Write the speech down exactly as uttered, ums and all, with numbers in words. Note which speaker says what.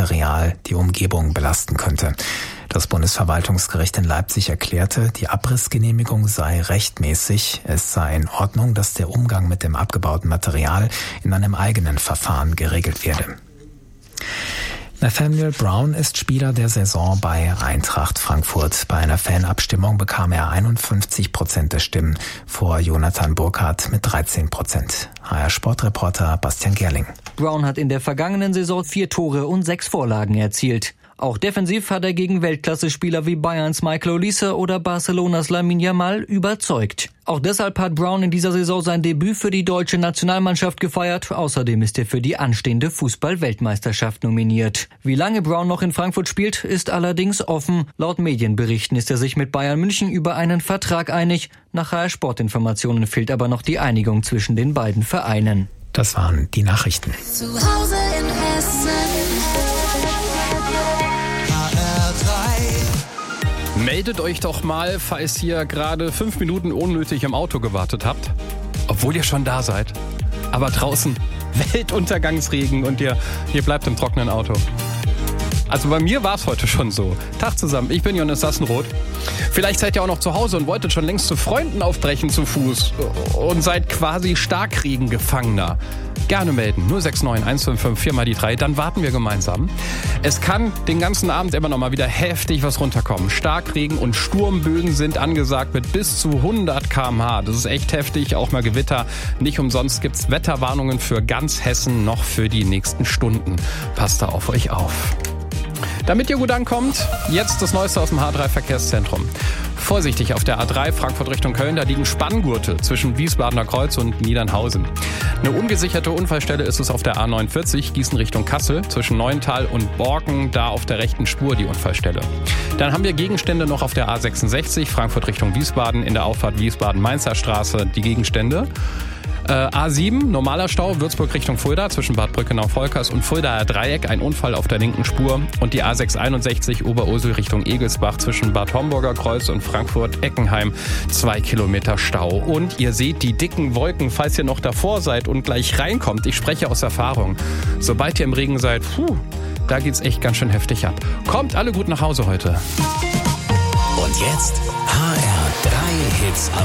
Speaker 1: Material die Umgebung belasten könnte. Das Bundesverwaltungsgericht in Leipzig erklärte, die Abrissgenehmigung sei rechtmäßig. Es sei in Ordnung, dass der Umgang mit dem abgebauten Material in einem eigenen Verfahren geregelt werde. Nathaniel Brown ist Spieler der Saison bei Eintracht Frankfurt. Bei einer Fanabstimmung bekam er einundfünfzig Prozent der Stimmen vor Jonathan Burkhardt mit dreizehn Prozent. H R-Sportreporter Bastian Gerling.
Speaker 2: Brown hat in der vergangenen Saison vier Tore und sechs Vorlagen erzielt. Auch defensiv hat er gegen Weltklasse-Spieler wie Bayerns Michael Olise oder Barcelonas Lamine Yamal überzeugt. Auch deshalb hat Brown in dieser Saison sein Debüt für die deutsche Nationalmannschaft gefeiert. Außerdem ist er für die anstehende Fußball-Weltmeisterschaft nominiert. Wie lange Brown noch in Frankfurt spielt, ist allerdings offen. Laut Medienberichten ist er sich mit Bayern München über einen Vertrag einig. Nach H R-Sportinformationen fehlt aber noch die Einigung zwischen den beiden Vereinen.
Speaker 1: Das waren die Nachrichten.
Speaker 3: Zu Hause in Hessen.
Speaker 4: Meldet euch doch mal, falls ihr gerade fünf Minuten unnötig im Auto gewartet habt, obwohl ihr schon da seid. Aber draußen Weltuntergangsregen und ihr, ihr bleibt im trockenen Auto. Also bei mir war es heute schon so. Tag zusammen, ich bin Jonas Sassenroth. Vielleicht seid ihr auch noch zu Hause und wolltet schon längst zu Freunden aufbrechen zu Fuß und seid quasi Starkregengefangener. Gerne melden, null sechs neun eins fünf fünf vier mal die drei, dann warten wir gemeinsam. Es kann den ganzen Abend immer noch mal wieder heftig was runterkommen. Starkregen und Sturmböen sind angesagt mit bis zu hundert Kilometer pro Stunde. Das ist echt heftig, auch mal Gewitter. Nicht umsonst gibt's Wetterwarnungen für ganz Hessen noch für die nächsten Stunden. Passt da auf euch auf. Damit ihr gut ankommt, jetzt das Neueste aus dem H drei Verkehrszentrum. Vorsichtig auf der A drei Frankfurt Richtung Köln, da liegen Spanngurte zwischen Wiesbadener Kreuz und Niedernhausen. Eine ungesicherte Unfallstelle ist es auf der A neunundvierzig, Gießen Richtung Kassel, zwischen Neuental und Borken, da auf der rechten Spur die Unfallstelle. Dann haben wir Gegenstände noch auf der A sechsundsechzig, Frankfurt Richtung Wiesbaden, in der Auffahrt Wiesbaden-Mainzer Straße, die Gegenstände. Äh, A sieben, normaler Stau, Würzburg Richtung Fulda, zwischen Bad Brückenau-Volkers und Fuldaer Dreieck, ein Unfall auf der linken Spur. Und die A sechshunderteinundsechzig, Oberursel Richtung Egelsbach, zwischen Bad Homburger Kreuz und Frankfurt-Eckenheim, zwei Kilometer Stau. Und ihr seht die dicken Wolken, falls ihr noch davor seid und gleich reinkommt. Ich spreche aus Erfahrung. Sobald ihr im Regen seid, puh, da geht's echt ganz schön heftig ab. Kommt alle gut nach Hause heute.
Speaker 5: Und jetzt H R drei Hits am